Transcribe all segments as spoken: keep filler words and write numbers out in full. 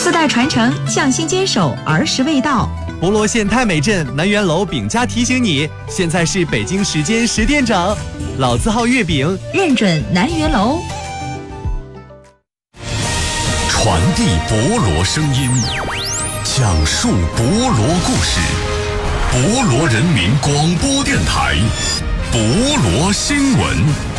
四代传承，匠心坚守，儿时味道。 博罗县太美镇南园楼饼家提醒你，现在是北京时间十点整，老字号月饼认准南园楼。 传递博罗声音，讲述博罗故事，博罗人民广播电台，博罗新闻。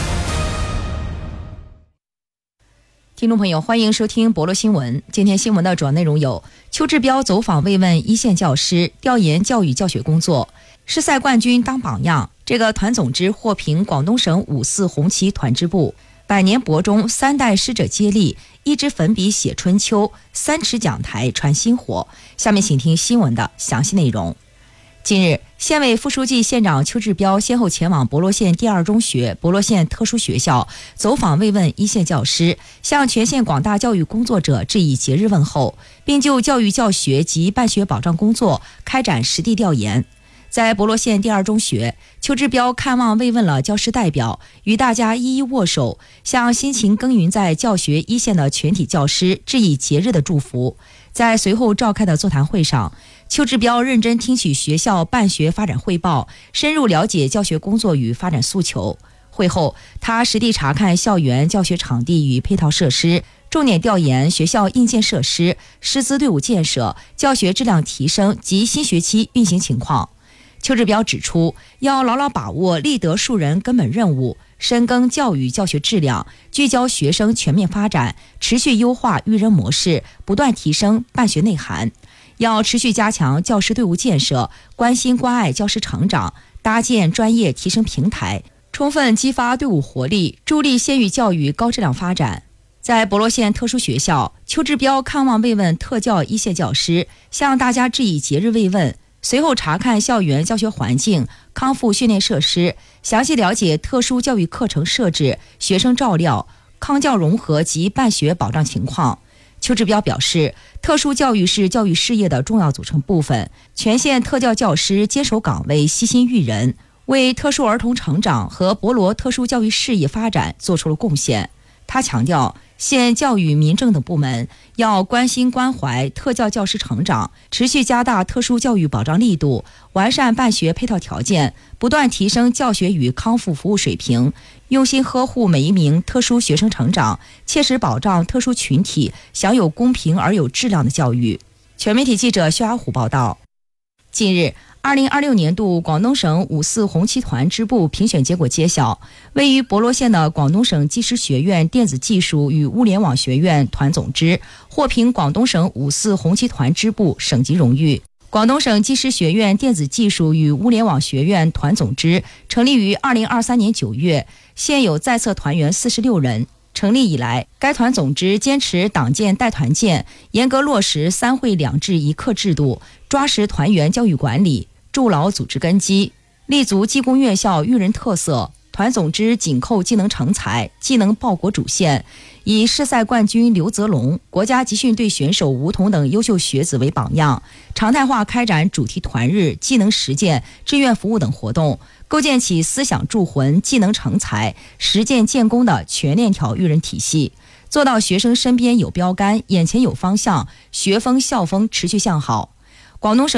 听众朋友，欢迎收听博罗新闻。今天新闻的主要内容有：邱志标走访慰问一线教师，调研教育教学工作；世赛冠军当榜样，这个团总支获评广东省五四红旗团支部；百年博中三代师者接力，一支粉笔写春秋，三尺讲台传薪火。下面请听新闻的详细内容。近日，县委副书记、县长邱志标先后前往博罗县第二中学、博罗县特殊学校走访慰问一线教师，向全县广大教育工作者致以节日问候，并就教育教学及办学保障工作开展实地调研。在博罗县第二中学，邱志标看望慰问了教师代表，与大家一一握手，向辛勤耕耘在教学一线的全体教师致以节日的祝福。在随后召开的座谈会上，邱志标认真听取学校办学发展汇报，深入了解教学工作与发展诉求。会后，他实地查看校园教学场地与配套设施，重点调研学校硬件设施、师资队伍建设、教学质量提升及新学期运行情况。邱志标指出，要牢牢把握立德树人根本任务，深耕教育教学质量，聚焦学生全面发展，持续优化育人模式，不断提升办学内涵。要持续加强教师队伍建设，关心关爱教师成长，搭建专业提升平台，充分激发队伍活力，助力县域教育高质量发展。在博罗县特殊学校，邱志标看望慰问特教一线教师，向大家致以节日慰问，随后查看校园教学环境、康复训练设施，详细了解特殊教育课程设置、学生照料、康教融合及办学保障情况。邱志标表示，特殊教育是教育事业的重要组成部分，全县特教教师坚守岗位，悉心育人，为特殊儿童成长和博罗特殊教育事业发展做出了贡献。他强调，县教育、民政等部门要关心关怀特教教师成长，持续加大特殊教育保障力度，完善办学配套条件，不断提升教学与康复服务水平，用心呵护每一名特殊学生成长，切实保障特殊群体享有公平而有质量的教育。全媒体记者薛阿虎报道。近日，二零二六年度广东省五四红旗团支部评选结果揭晓，位于博罗县的广东省技师学院电子技术与物联网学院团总支获评广东省五四红旗团支部省级荣誉。广东省技师学院电子技术与物联网学院团总支成立于二零二三年九月，现有在册团员四十六人。成立以来，该团总支坚持党建带团建，严格落实三会两制一课制度，抓实团员教育管理，筑牢组织根基，立足技工院校育人特色。团总支紧扣技能成才、技能报国主线，以世赛冠军刘泽龙、国家集训队选手吴彤等优秀学子为榜样，常态化开展主题团日、技能实践、志愿服务等活动，构建起思想铸魂、技能成才、实践建功的全链条育人体系，做到学生身边有标杆、眼前有方向，学风校风持续向好。广东省